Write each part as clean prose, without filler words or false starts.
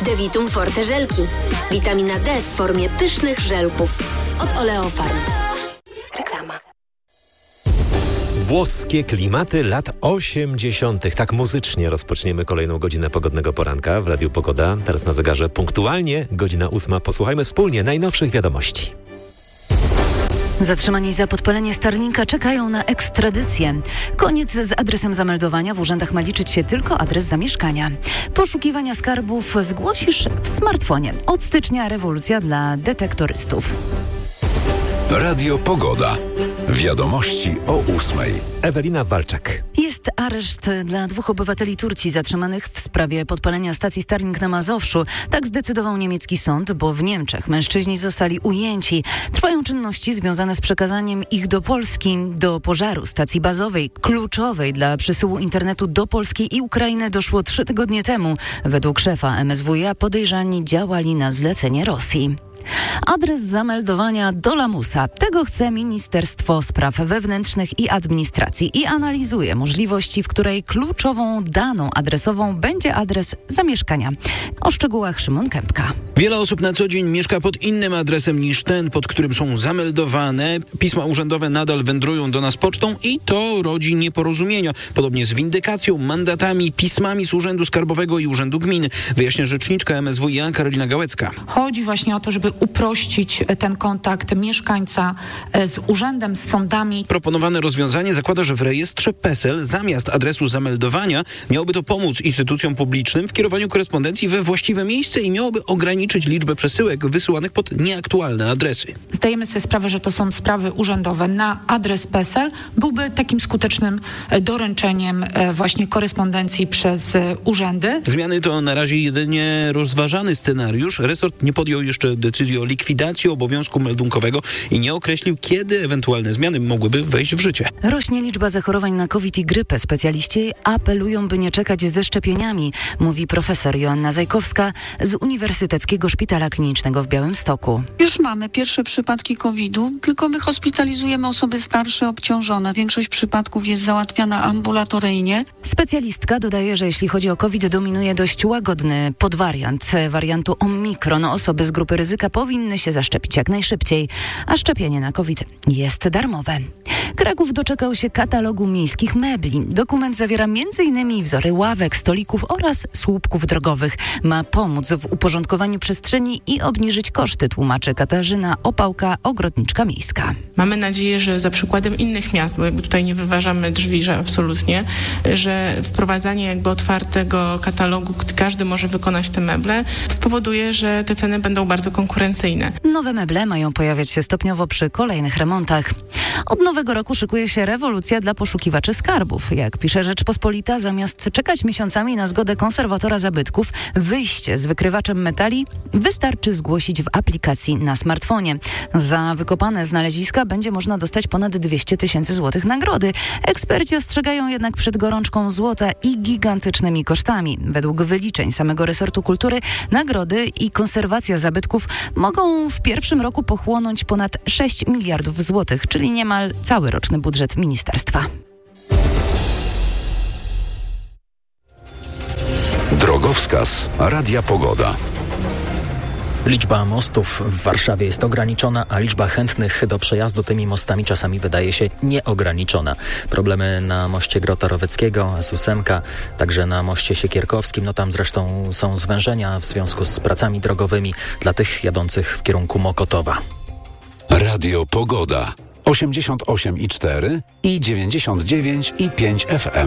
Devitum Forte żelki. Witamina D w formie pysznych żelków. Od Oleofarm. Reklama. Włoskie klimaty lat 80. Tak muzycznie rozpoczniemy kolejną godzinę pogodnego poranka w Radiu Pogoda. Teraz na zegarze punktualnie godzina 8. Posłuchajmy wspólnie najnowszych wiadomości. Zatrzymani za podpalenie Starlinka czekają na ekstradycję. Koniec z adresem zameldowania. W urzędach ma liczyć się tylko adres zamieszkania. Poszukiwania skarbów zgłosisz w smartfonie. Od stycznia rewolucja dla detektorystów. Radio Pogoda. Wiadomości o 8. Ewelina Walczak. Jest areszt dla 2 obywateli Turcji zatrzymanych w sprawie podpalenia stacji Starlink na Mazowszu. Tak zdecydował niemiecki sąd, bo w Niemczech mężczyźni zostali ujęci. Trwają czynności związane z przekazaniem ich do Polski. Do pożaru stacji bazowej, kluczowej dla przesyłu internetu do Polski i Ukrainy doszło 3 tygodnie temu. Według szefa MSWiA podejrzani działali na zlecenie Rosji. Adres zameldowania do lamusa. Tego chce Ministerstwo Spraw Wewnętrznych i Administracji i analizuje możliwości, w której kluczową daną adresową będzie adres zamieszkania. O szczegółach Szymon Kępka. Wiele osób na co dzień mieszka pod innym adresem niż ten, pod którym są zameldowane. Pisma urzędowe nadal wędrują do nas pocztą i to rodzi nieporozumienia. Podobnie z windykacją, mandatami, pismami z Urzędu Skarbowego i Urzędu Gmin. Wyjaśnia rzeczniczka MSWiA Karolina Gałecka. Chodzi właśnie o to, żeby uprościć ten kontakt mieszkańca z urzędem, z sądami. Proponowane rozwiązanie zakłada, że w rejestrze PESEL zamiast adresu zameldowania miałoby to pomóc instytucjom publicznym w kierowaniu korespondencji we właściwe miejsce i miałoby ograniczyć liczbę przesyłek wysyłanych pod nieaktualne adresy. Zdajemy sobie sprawę, że to są sprawy urzędowe. Na adres PESEL byłby takim skutecznym doręczeniem właśnie korespondencji przez urzędy. Zmiany to na razie jedynie rozważany scenariusz. Resort nie podjął jeszcze decyzji o likwidacji obowiązku meldunkowego i nie określił, kiedy ewentualne zmiany mogłyby wejść w życie. Rośnie liczba zachorowań na COVID i grypę. Specjaliści apelują, by nie czekać ze szczepieniami, mówi profesor Joanna Zajkowska z Uniwersyteckiego Szpitala Klinicznego w Białymstoku. Już mamy pierwsze przypadki COVID-u, tylko my hospitalizujemy osoby starsze, obciążone. Większość przypadków jest załatwiana ambulatoryjnie. Specjalistka dodaje, że jeśli chodzi o COVID, dominuje dość łagodny podwariant wariantu Omikron. Osoby z grupy ryzyka powinny się zaszczepić jak najszybciej, a szczepienie na COVID jest darmowe. Kraków doczekał się katalogu miejskich mebli. Dokument zawiera m.in. wzory ławek, stolików oraz słupków drogowych. Ma pomóc w uporządkowaniu przestrzeni i obniżyć koszty, tłumaczy Katarzyna Opałka, ogrodniczka miejska. Mamy nadzieję, że za przykładem innych miast, bo jakby tutaj nie wyważamy drzwi, że absolutnie, że wprowadzanie jakby otwartego katalogu, każdy może wykonać te meble, spowoduje, że te ceny będą bardzo konkurencyjne. Nowe meble mają pojawiać się stopniowo przy kolejnych remontach. Od nowego roku szykuje się rewolucja dla poszukiwaczy skarbów. Jak pisze Rzeczpospolita, zamiast czekać miesiącami na zgodę konserwatora zabytków, wyjście z wykrywaczem metali wystarczy zgłosić w aplikacji na smartfonie. Za wykopane znaleziska będzie można dostać ponad 200 000 złotych nagrody. Eksperci ostrzegają jednak przed gorączką złota i gigantycznymi kosztami. Według wyliczeń samego resortu kultury nagrody i konserwacja zabytków mogą w pierwszym roku pochłonąć ponad 6 miliardów złotych, czyli niemal cały roczny budżet ministerstwa. Drogowskaz Radia Pogoda. Liczba mostów w Warszawie jest ograniczona, a liczba chętnych do przejazdu tymi mostami czasami wydaje się nieograniczona. Problemy na moście Grota Roweckiego, S8, także na moście Siekierkowskim. Tam zresztą są zwężenia w związku z pracami drogowymi dla tych jadących w kierunku Mokotowa. Radio Pogoda. 88,4 i 99,5 FM.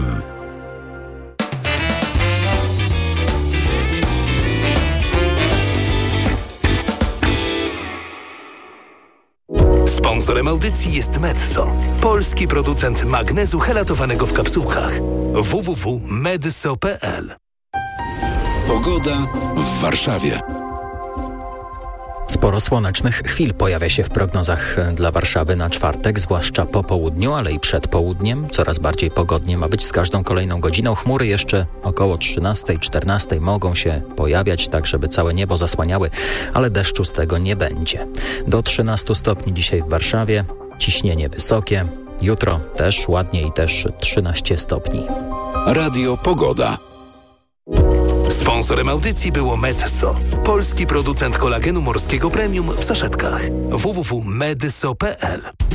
Sponsorem audycji jest Metso, polski producent magnezu helatowanego w kapsułkach. www.medso.pl. Pogoda w Warszawie. Sporo słonecznych chwil pojawia się w prognozach dla Warszawy na czwartek, zwłaszcza po południu, ale i przed południem. Coraz bardziej pogodnie ma być z każdą kolejną godziną. Chmury jeszcze około 13-14 mogą się pojawiać, tak żeby całe niebo zasłaniały, ale deszczu z tego nie będzie. Do 13 stopni dzisiaj w Warszawie, ciśnienie wysokie. Jutro też ładnie i też 13 stopni. Radio Pogoda. Sponsorem audycji było Medzo, polski producent kolagenu morskiego premium w saszetkach. www.medzo.pl